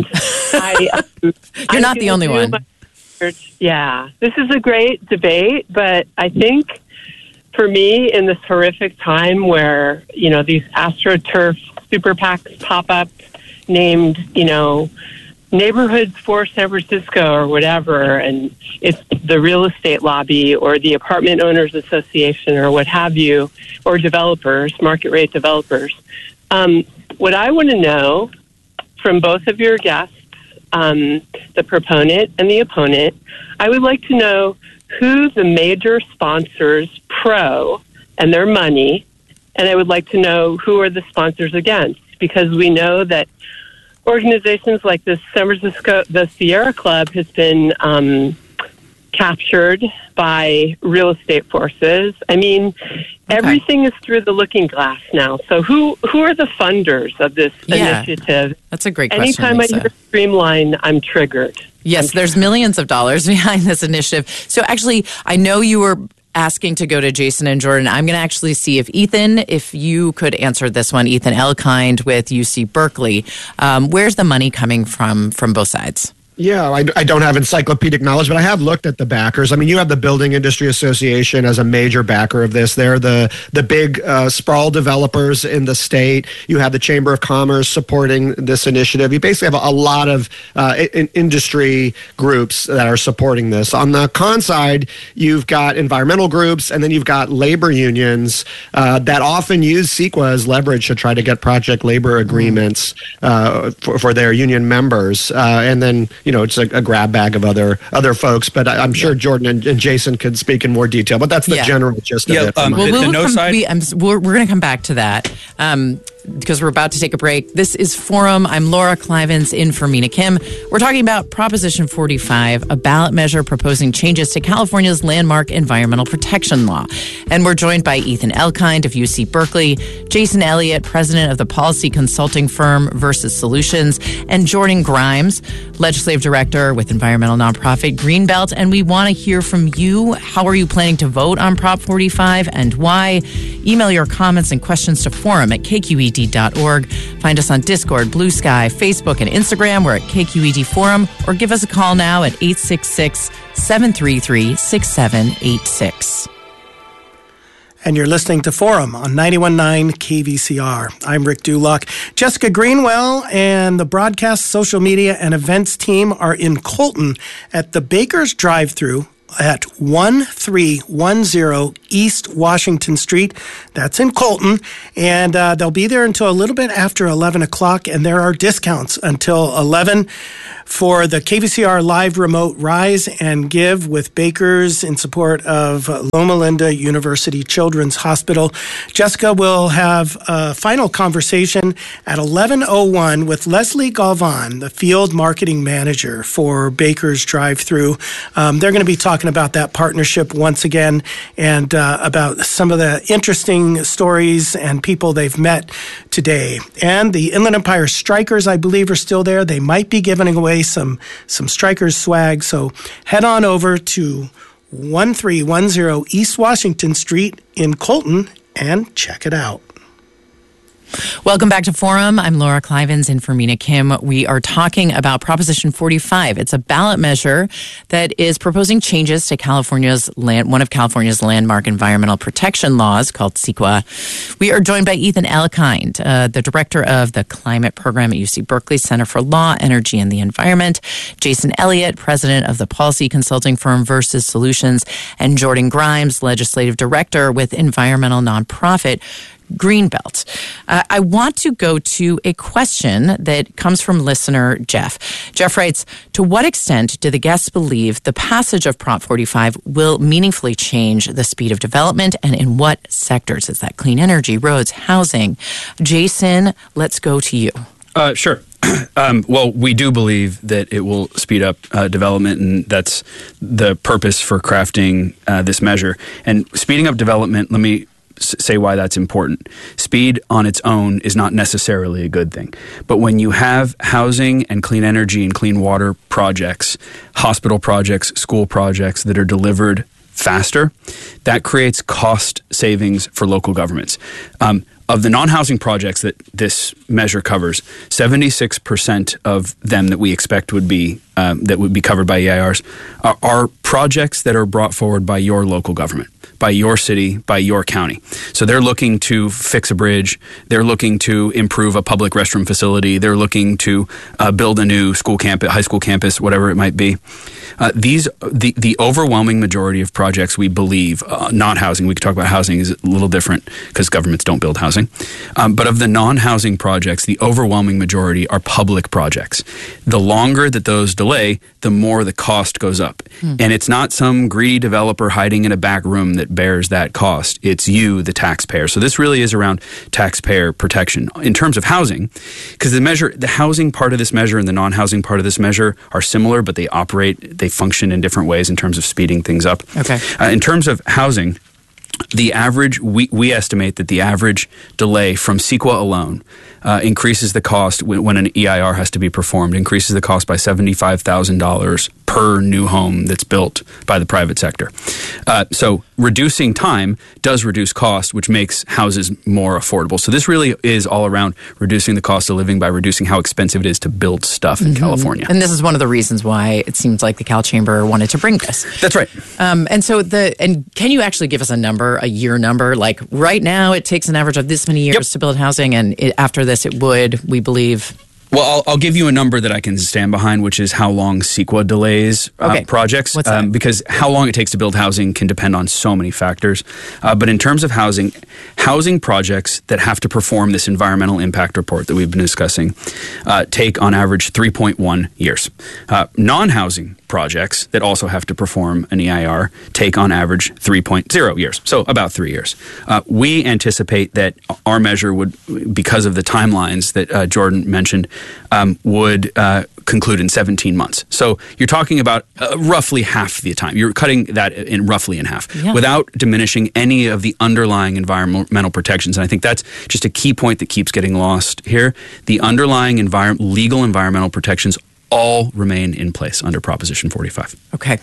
I, um, You're I'm not the only one. Yeah, this is a great debate, but I think for me, in this horrific time where, you know, these AstroTurf super PACs pop up named, you know, Neighborhoods for San Francisco or whatever, and it's the real estate lobby or the apartment owners association or what have you, or developers, market rate developers. Um, what I want to know from both of your guests, um, the proponent and the opponent, I would like to know who the major sponsors pro and their money, and I would like to know who are the sponsors against, because we know that organizations like this San Francisco, the Sierra Club, has been um, captured by real estate forces. I mean, okay. everything is through the looking glass now. So who who are the funders of this yeah, initiative? That's a great question, Anytime Lisa. I hear Streamline, I'm triggered. Yes, I'm there's triggered. millions of dollars behind this initiative. So actually, I know you were asking to go to Jason and Jordan. I'm going to actually see if Ethan, if you could answer this one. Ethan Elkind with U C Berkeley. Um, where's the money coming from from both sides? Yeah, I, I don't have encyclopedic knowledge, but I have looked at the backers. I mean, you have the Building Industry Association as a major backer of this. They're the the big uh, sprawl developers in the state. You have the Chamber of Commerce supporting this initiative. You basically have a, a lot of uh, in, industry groups that are supporting this. On the con side, you've got environmental groups, and then you've got labor unions uh, that often use CEQA as leverage to try to get project labor agreements uh, for, for their union members. Uh, and then you know, it's a, a grab bag of other other folks. But I, I'm sure yeah. Jordan and, and Jason could speak in more detail. But that's the yeah. general gist of yeah, it. Um, well, the, we'll the no come, side. we, I'm, we're we're going to come back to that. Um, because we're about to take a break. This is Forum. I'm Laura Clivens in for Mina Kim. We're talking about Proposition forty-five, a ballot measure proposing changes to California's landmark environmental protection law. And we're joined by Ethan Elkind of U C Berkeley, Jason Elliott, president of the policy consulting firm Versus Solutions, and Jordan Grimes, legislative director with environmental nonprofit Greenbelt. And we want to hear from you. How are you planning to vote on Prop forty-five and why? Email your comments and questions to forum at K Q E D dot org. Find us on Discord, Blue Sky, Facebook, and Instagram. We're at K Q E D Forum, or give us a call now at eight six six, seven three three, six seven eight six. And you're listening to Forum on ninety-one point nine K V C R. I'm Rick Dulock. Jessica Greenwell and the broadcast, social media, and events team are in Colton at the Baker's Drive-Thru at one three one zero East Washington Street. That's in Colton. And uh, they'll be there until a little bit after eleven o'clock, and there are discounts until eleven for the K V C R Live Remote Rise and Give with Bakers in support of Loma Linda University Children's Hospital. Jessica will have a final conversation at eleven oh one with Leslie Galvan, the field marketing manager for Baker's Drive-Thru. Um, they're going to be talking about that partnership once again and uh, about some of the interesting stories and people they've met today. And the Inland Empire Strikers, I believe, are still there. They might be giving away some some Strikers swag. So head on over to one three one zero East Washington Street in Colton and check it out. Welcome back to Forum. I'm Laura Clivens in for Mina Kim. We are talking about Proposition forty-five. It's a ballot measure that is proposing changes to California's land, one of California's landmark environmental protection laws called CEQA. We are joined by Ethan Elkind, uh, the director of the climate program at U C Berkeley Center for Law, Energy, and the Environment, Jason Elliott, president of the policy consulting firm Versus Solutions, and Jordan Grimes, legislative director with environmental nonprofit Greenbelt. Uh, I want to go to a question that comes from listener Jeff. Jeff writes, to what extent do the guests believe the passage of Prop forty-five will meaningfully change the speed of development, and in what sectors? Is that clean energy, roads, housing? Jason, let's go to you. Uh, sure. Um, well, we do believe that it will speed up uh, development, and that's the purpose for crafting uh, this measure. And speeding up development, let me say why that's important. Speed on its own is not necessarily a good thing. But when you have housing and clean energy and clean water projects, hospital projects, school projects that are delivered faster, that creates cost savings for local governments. Um, of the non-housing projects that this measure covers, seventy-six percent of them that we expect would be um, that would be covered by E I Rs are, are projects that are brought forward by your local government, by your city, by your county. So they're looking to fix a bridge. They're looking to improve a public restroom facility. They're looking to uh, build a new school campus, high school campus, whatever it might be. Uh, these the the overwhelming majority of projects we believe, uh, not housing. We could talk about housing is a little different because governments don't build housing. Um, but of the non-housing projects, the overwhelming majority are public projects. The longer that those delay, the more the cost goes up. Hmm. And it's not some greedy developer hiding in a back room that bears that cost. It's you, the taxpayer. So this really is around taxpayer protection in terms of housing, because the measure, the housing part of this measure and the non-housing part of this measure are similar, but they operate, they function in different ways in terms of speeding things up. Okay. Uh, in terms of housing, the average, we, we estimate that the average delay from CEQA alone uh, increases the cost when, when an E I R has to be performed, increases the cost by seventy-five thousand dollars per new home that's built by the private sector. Uh, so reducing time does reduce cost, which makes houses more affordable. So this really is all around reducing the cost of living by reducing how expensive it is to build stuff in mm-hmm. California. And this is one of the reasons why it seems like the Cal Chamber wanted to bring this. That's right. Um, and so the and can you actually give us a number, a year number? Like right now, it takes an average of this many years yep. to build housing, and it, after this, it would, we believe. Well, I'll, I'll give you a number that I can stand behind, which is how long CEQA delays uh, okay. projects. What's that? Um, because how long it takes to build housing can depend on so many factors. Uh, but in terms of housing, housing projects that have to perform this environmental impact report that we've been discussing uh, take on average three point one years. Uh, non-housing projects that also have to perform an E I R take on average three point oh years, so about three years. Uh, we anticipate that our measure would, because of the timelines that uh, Jordan mentioned, um, would uh, conclude in seventeen months. So you're talking about uh, roughly half the time. You're cutting that in roughly in half yeah. without diminishing any of the underlying environmental protections. And I think that's just a key point that keeps getting lost here. The underlying envir- legal environmental protections all remain in place under Proposition forty-five. Okay.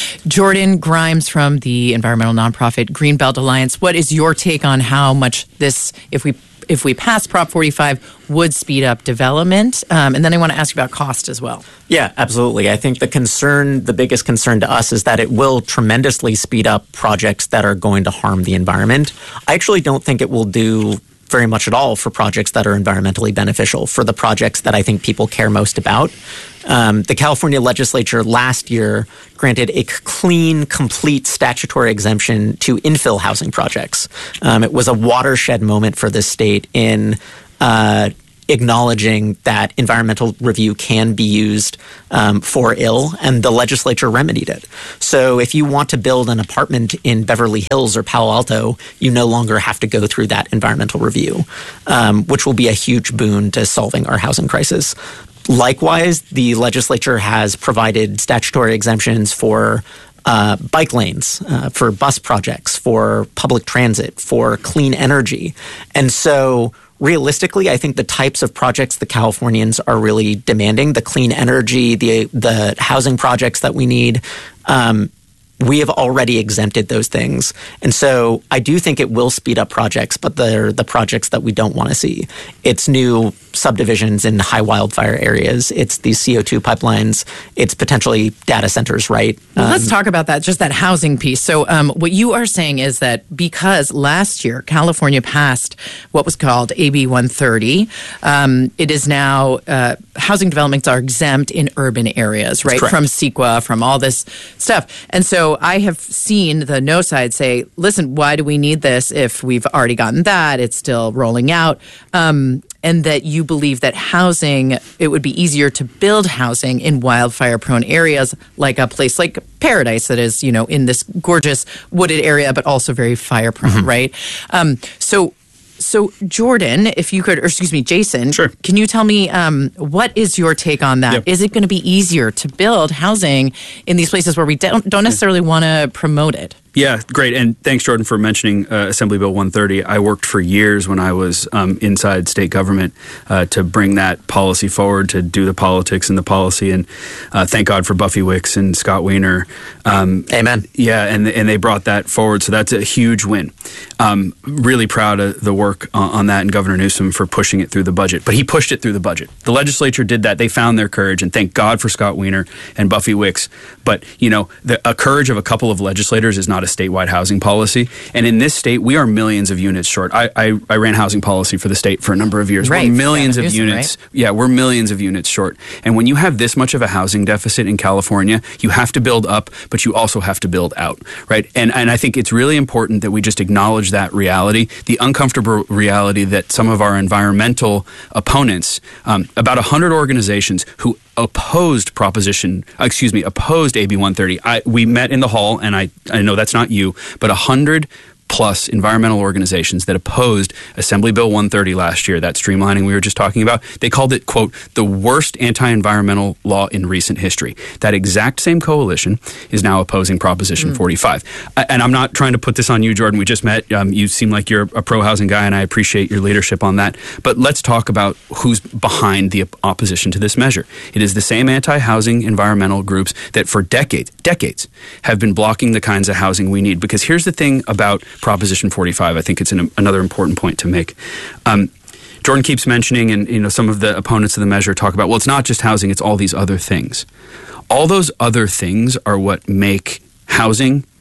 Jordan Grimes from the environmental nonprofit Greenbelt Alliance, what is your take on how much this, if we if we pass Prop forty-five, would speed up development? Um, and then I want to ask you about cost as well. Yeah, absolutely. I think the concern, the biggest concern to us is that it will tremendously speed up projects that are going to harm the environment. I actually don't think it will do very much at all for projects that are environmentally beneficial, for the projects that I think people care most about. Um, the California legislature last year granted a clean, complete statutory exemption to infill housing projects. Um, it was a watershed moment for this state in uh, acknowledging that environmental review can be used um, for ill, and the legislature remedied it. So if you want to build an apartment in Beverly Hills or Palo Alto, you no longer have to go through that environmental review, um, which will be a huge boon to solving our housing crisis. Likewise, the legislature has provided statutory exemptions for uh, bike lanes, uh, for bus projects, for public transit, for clean energy. And so realistically, I think the types of projects the Californians are really demanding, the clean energy, the the housing projects that we need, um, we have already exempted those things. And so I do think it will speed up projects, but they're the projects that we don't want to see. It's new subdivisions in high wildfire areas. It's these C O two pipelines. It's potentially data centers, right? Well, um, let's talk about that, just that housing piece. So um, what you are saying is that because last year California passed what was called A B one thirty, um, it is now uh, housing developments are exempt in urban areas, right? From CEQA, from all this stuff. And so I have seen the no side say, listen, why do we need this if we've already gotten that? It's still rolling out. Um, and that you believe that housing, it would be easier to build housing in wildfire-prone areas like a place like Paradise that is, you know, in this gorgeous wooded area, but also very fire-prone, mm-hmm. right? Um, so, so Jordan, if you could, or excuse me, Jason, sure. Can you tell me um, what is your take on that? Yep. Is it going to be easier to build housing in these places where we don't, don't necessarily want to promote it? Yeah, great. And thanks, Jordan, for mentioning uh, Assembly Bill one thirty. I worked for years when I was um, inside state government uh, to bring that policy forward, to do the politics and the policy. And uh, thank God for Buffy Wicks and Scott Wiener. Um, Amen. Yeah, and and they brought that forward. So that's a huge win. Um, really proud of the work on, on that and Governor Newsom for pushing it through the budget. But he pushed it through the budget. The legislature did that. They found their courage, and thank God for Scott Wiener and Buffy Wicks. But, you know, the a courage of a couple of legislators is not a statewide housing policy. And in this state, we are millions of units short. I, I, I ran housing policy for the state for a number of years. Right. We're millions yeah, of units. Right? Yeah, we're millions of units short. And when you have this much of a housing deficit in California, you have to build up, but you also have to build out, right? And and I think it's really important that we just acknowledge that reality, the uncomfortable reality that some of our environmental opponents, um, about one hundred organizations who opposed proposition, excuse me, opposed A B one thirty. I, we met in the hall, and I, I know that's not you, but one hundred plus environmental organizations that opposed Assembly Bill one thirty last year, that streamlining we were just talking about. They called it, quote, the worst anti-environmental law in recent history. That exact same coalition is now opposing Proposition mm. forty-five. And I'm not trying to put this on you, Jordan. We just met. Um, you seem like you're a pro-housing guy, and I appreciate your leadership on that. But let's talk about who's behind the opposition to this measure. It is the same anti-housing environmental groups that for decades, decades, have been blocking the kinds of housing we need. Because here's the thing about Proposition forty-five, I think it's an, another important point to make. Um, Jordan keeps mentioning, and you know, some of the opponents of the measure talk about, well, it's not just housing, it's all these other things. All those other things are what make housing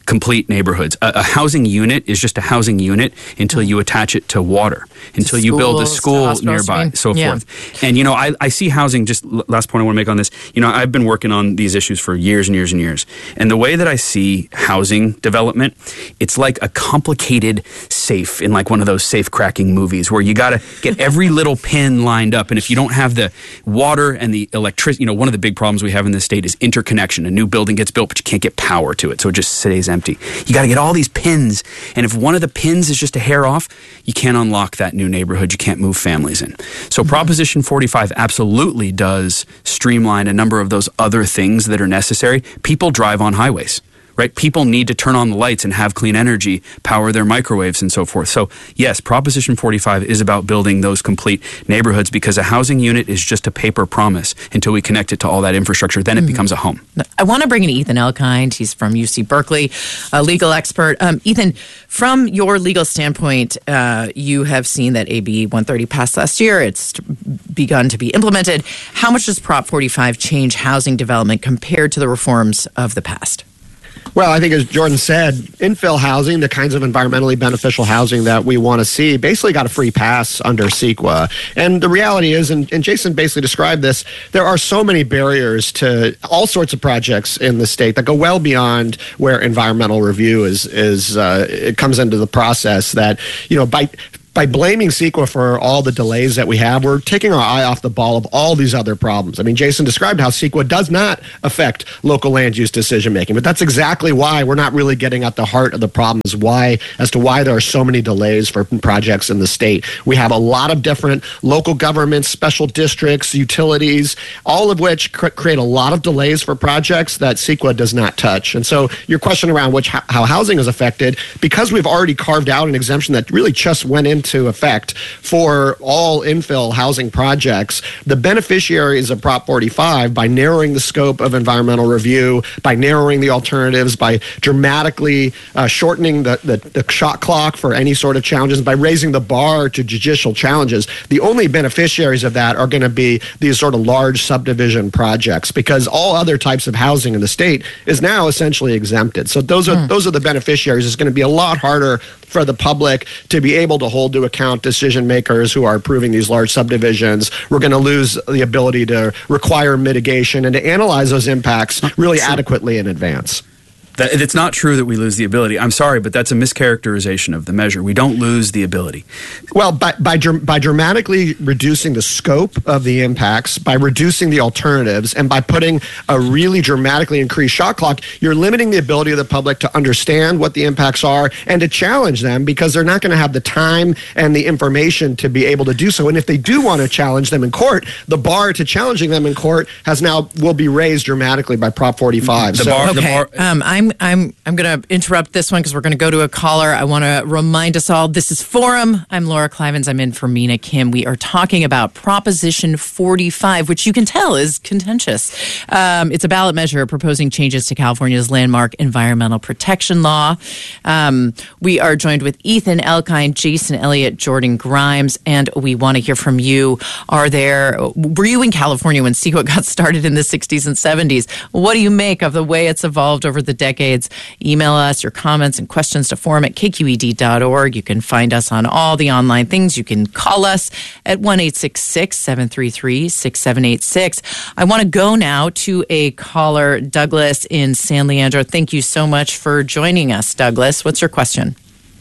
complete neighborhoods. A, a housing unit is just a housing unit until you attach it to water, until you build a school nearby, so yeah. forth. And, you know, I, I see housing, just last point I want to make on this, you know, I've been working on these issues for years and years and years. And the way that I see housing development, it's like a complicated safe in like one of those safe cracking movies where you got to get every little pin lined up. And if you don't have the water and the electricity, you know, one of the big problems we have in this state is interconnection. A new building gets built, but you can't get power to it. So it just stays empty. You got to get all these pins, and if one of the pins is just a hair off, you can't unlock that new neighborhood. You can't move families in. So mm-hmm. Proposition forty-five absolutely does streamline a number of those other things that are necessary. People drive on highways. Right? People need to turn on the lights and have clean energy, power their microwaves and so forth. So yes, Proposition forty-five is about building those complete neighborhoods because a housing unit is just a paper promise until we connect it to all that infrastructure. Then mm-hmm. it becomes a home. I want to bring in Ethan Elkind. He's from U C Berkeley, a legal expert. Um, Ethan, from your legal standpoint, uh, you have seen that A B one thirty passed last year. It's begun to be implemented. How much does Prop forty-five change housing development compared to the reforms of the past? Well, I think as Jordan said, infill housing, the kinds of environmentally beneficial housing that we want to see, basically got a free pass under CEQA. And the reality is, and, and Jason basically described this, there are so many barriers to all sorts of projects in the state that go well beyond where environmental review is, is uh, it comes into the process that, you know, by... By blaming CEQA for all the delays that we have, we're taking our eye off the ball of all these other problems. I mean, Jason described how CEQA does not affect local land use decision making, but that's exactly why we're not really getting at the heart of the problems, why, as to why there are so many delays for projects in the state. We have a lot of different local governments, special districts, utilities, all of which cr- create a lot of delays for projects that CEQA does not touch. And so your question around which how housing is affected, because we've already carved out an exemption that really just went in to effect for all infill housing projects, the beneficiaries of Prop forty-five, by narrowing the scope of environmental review, by narrowing the alternatives, by dramatically uh, shortening the, the, the shot clock for any sort of challenges, by raising the bar to judicial challenges, the only beneficiaries of that are going to be these sort of large subdivision projects, because all other types of housing in the state is now essentially exempted. So those are mm. those are the beneficiaries. It's going to be a lot harder for the public to be able to hold to account decision makers who are approving these large subdivisions. We're going to lose the ability to require mitigation and to analyze those impacts really adequately in advance. That, it's not true that we lose the ability. I'm sorry, but that's a mischaracterization of the measure. We don't lose the ability. Well, by, by, by dramatically reducing the scope of the impacts, by reducing the alternatives, and by putting a really dramatically increased shot clock, you're limiting the ability of the public to understand what the impacts are and to challenge them, because they're not going to have the time and the information to be able to do so. And if they do want to challenge them in court, the bar to challenging them in court has now will be raised dramatically by Prop forty-five. The so, bar, okay. the bar, um, I'm I'm I'm going to interrupt this one because we're going to go to a caller. I want to remind us all, this is Forum. I'm Laura Clivens. I'm in for Mina Kim. We are talking about Proposition forty-five, which you can tell is contentious. Um, it's a ballot measure proposing changes to California's landmark environmental protection law. Um, we are joined with Ethan Elkind, Jason Elliott, Jordan Grimes, and we want to hear from you. Are there, were you in California when CEQA got started in the sixties and seventies? What do you make of the way it's evolved over the decades? Email us your comments and questions to forum at k q e d dot org. You can find us on all the online things. You can call us at one eight six six, seven three three, six seven eight six. I want to go now to a caller, Douglas in San Leandro. Thank you so much for joining us, Douglas. What's your question?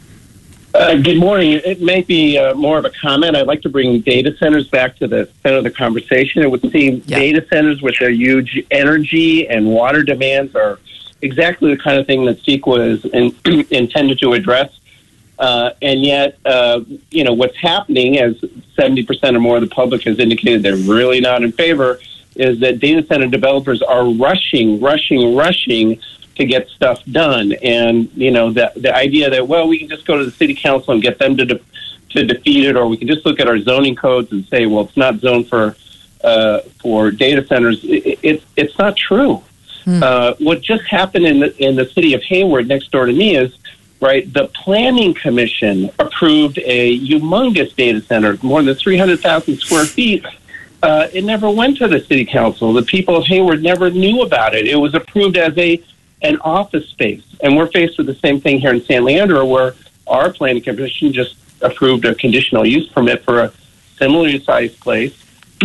Uh, good morning. It may be uh, more of a comment. I'd like to bring data centers back to the center of the conversation. It would seem yeah. data centers with their huge energy and water demands are exactly the kind of thing that CEQA is in, intended to address. Uh, and yet, uh, you know, what's happening, as seventy percent or more of the public has indicated they're really not in favor, is that data center developers are rushing, rushing, rushing to get stuff done. And, you know, the the idea that, well, we can just go to the city council and get them to de- to defeat it, or we can just look at our zoning codes and say, well, it's not zoned for uh, for data centers. It, it, it's not true. Hmm. Uh, what just happened in the in the city of Hayward, next door to me, is right. The Planning Commission approved a humongous data center, more than three hundred thousand square feet. Uh, it never went to the city council. The people of Hayward never knew about it. It was approved as a an office space. And we're faced with the same thing here in San Leandro, where our planning commission just approved a conditional use permit for a similarly sized place,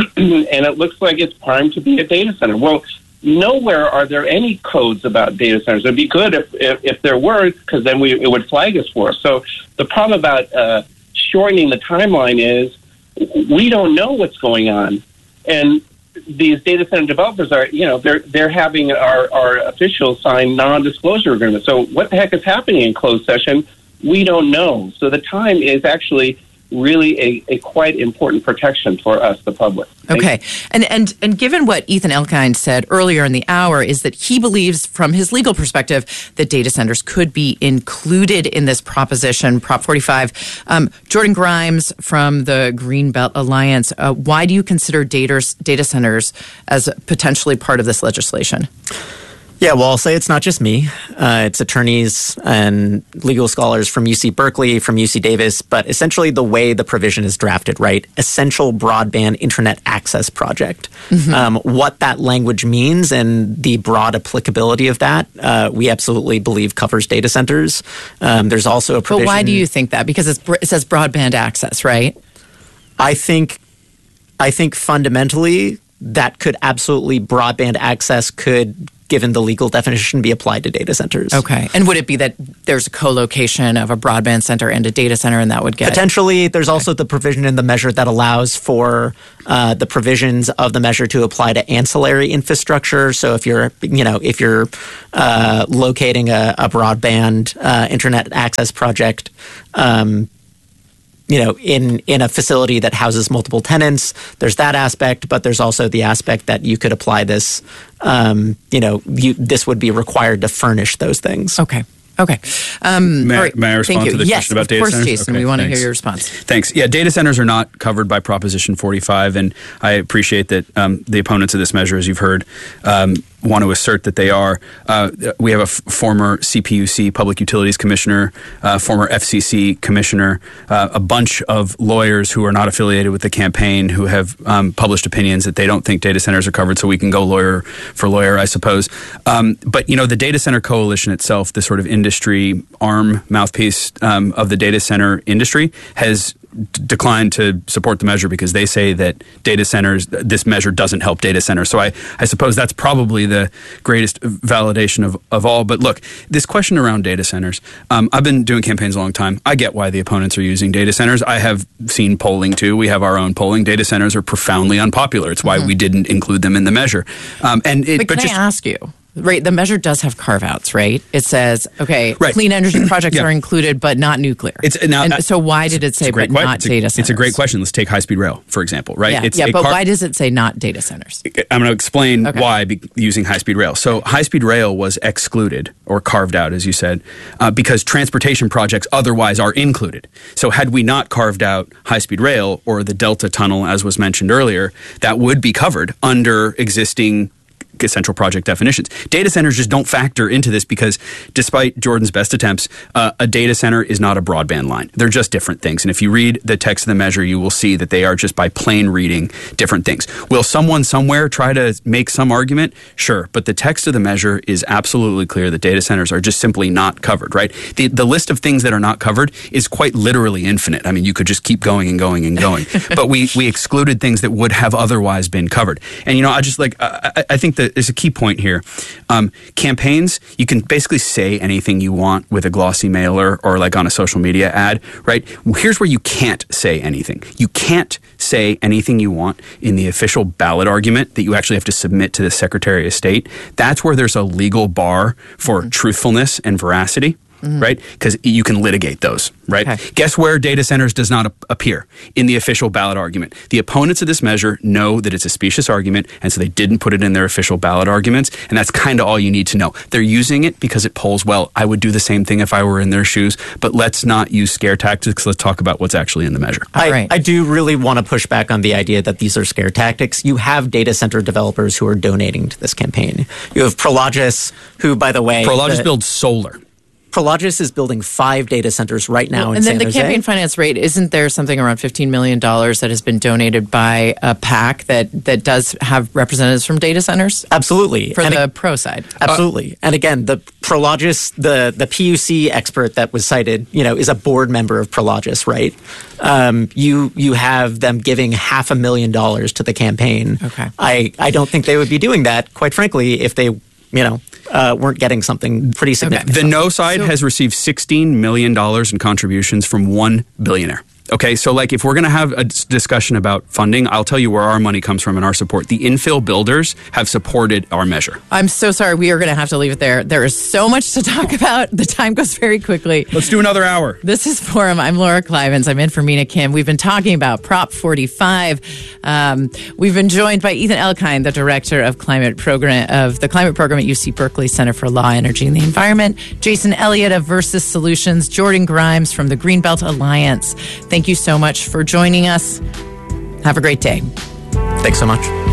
and it looks like it's primed to be a data center. Well, nowhere are there any codes about data centers. It'd be good if, if, if there were, because then we, it would flag us for us. So the problem about uh, shortening the timeline is we don't know what's going on. And these data center developers are, you know, they're they're having our, our officials sign non-disclosure agreements. So what the heck is happening in closed session? We don't know. So the time is actually really a, a quite important protection for us, the public. Thank Okay. you. And, and and given what Ethan Elkind said earlier in the hour is that he believes from his legal perspective that data centers could be included in this proposition, Prop forty-five. Um, Jordan Grimes from the Greenbelt Alliance, uh, why do you consider data, data centers as potentially part of this legislation? Yeah, well, I'll say it's not just me. Uh, it's attorneys and legal scholars from U C Berkeley, from U C Davis, but essentially the way the provision is drafted, right? Essential Broadband Internet Access Project. Mm-hmm. Um, what that language means and the broad applicability of that, uh, we absolutely believe covers data centers. Um, there's also a provision. But why do you think that? Because it's, it says broadband access, right? I think, I think fundamentally that could absolutely, broadband access could, given the legal definition, be applied to data centers. Okay. And would it be that there's a co-location of a broadband center and a data center and that would get... Potentially. There's okay. also the provision in the measure that allows for uh, the provisions of the measure to apply to ancillary infrastructure. So if you're, you know, if you're uh, locating a, a broadband uh, internet access project, um, you know, in, in a facility that houses multiple tenants, there's that aspect, but there's also the aspect that you could apply this, um, you know, you, this would be required to furnish those things. Okay. Okay. Um, may, right. may I respond Thank to the yes, question about data course, centers? Jason, Okay, we want to thanks. hear your response. Thanks. Yeah, data centers are not covered by Proposition forty-five, and I appreciate that um, the opponents of this measure, as you've heard, um, want to assert that they are. Uh, we have a f- former C P U C, Public Utilities Commissioner, uh, former F C C Commissioner, uh, a bunch of lawyers who are not affiliated with the campaign who have um, published opinions that they don't think data centers are covered, so we can go lawyer for lawyer, I suppose. Um, but, you know, the Data Center Coalition itself, the sort of industry arm, mouthpiece um, of the data center industry, has d- declined to support the measure because they say that data centers, this measure doesn't help data centers. So I, I suppose that's probably the greatest validation of, of all. But look, this question around data centers, um, I've been doing campaigns a long time. I get why the opponents are using data centers. I have seen polling too. We have our own polling. Data centers are profoundly unpopular. It's why mm-hmm. we didn't include them in the measure. Um, and it, but can but just, I ask you? Right, the measure does have carve-outs, right? It says, okay, right. clean energy projects yeah. are included, but not nuclear. It's now, and so why did it say but que- not it's a, data centers? It's a great question. Let's take high-speed rail, for example, right? Yeah, it's, yeah it but car- why does it say not data centers? I'm going to explain okay. why be- using high-speed rail. So high-speed rail was excluded or carved out, as you said, uh, because transportation projects otherwise are included. So had we not carved out high-speed rail or the Delta Tunnel, as was mentioned earlier, that would be covered under existing essential project definitions. Data centers just don't factor into this because despite Jordan's best attempts, uh, a data center is not a broadband line. They're just different things. And if you read the text of the measure, you will see that they are just by plain reading different things. Will someone somewhere try to make some argument? Sure. But the text of the measure is absolutely clear that data centers are just simply not covered, right? The, the list of things that are not covered is quite literally infinite. I mean, you could just keep going and going and going. But we, we excluded things that would have otherwise been covered. And, you know, I just like, I, I think that there's a key point here. Um, campaigns, you can basically say anything you want with a glossy mailer or like on a social media ad, right? Here's where you can't say anything. You can't say anything you want in the official ballot argument that you actually have to submit to the Secretary of State. That's where there's a legal bar for mm-hmm. truthfulness and veracity. Mm-hmm. Right? Because you can litigate those, right? Okay. Guess where data centers does not ap- appear? In the official ballot argument. The opponents of this measure know that it's a specious argument, and so they didn't put it in their official ballot arguments, and that's kind of all you need to know. They're using it because it polls well. I would do the same thing if I were in their shoes, but let's not use scare tactics. Let's talk about what's actually in the measure. I, right. I do really want to push back on the idea that these are scare tactics. You have data center developers who are donating to this campaign. You have Prologis, who, by the way... Prologis the, builds solar. Prologis is building five data centers right now well, in and San then the Jose. campaign finance rate, isn't there something around fifteen million dollars that has been donated by a PAC that, that does have representatives from data centers? Absolutely. For and the it, pro side. Absolutely. Uh, and again, the Prologis, the, the P U C expert that was cited, you know, is a board member of Prologis, right? Um, you you have them giving half a million dollars to the campaign. Okay. I, I don't think they would be doing that, quite frankly, if they, you know, Uh, weren't getting something pretty significant. Okay. The no side so, has received sixteen million dollars in contributions from one billionaire. Okay, so like if we're going to have a discussion about funding, I'll tell you where our money comes from and our support. The infill builders have supported our measure. I'm so sorry. We are going to have to leave it there. There is so much to talk about. The time goes very quickly. Let's do another hour. This is Forum. I'm Laura Clivens. I'm in for Mina Kim. We've been talking about Prop forty-five. Um, we've been joined by Ethan Elkind, the director of climate program of the climate program at U C Berkeley Center for Law, Energy, and the Environment. Jason Elliott of Versus Solutions. Jordan Grimes from the Greenbelt Alliance. Thank you so much for joining us. Have a great day. Thanks so much.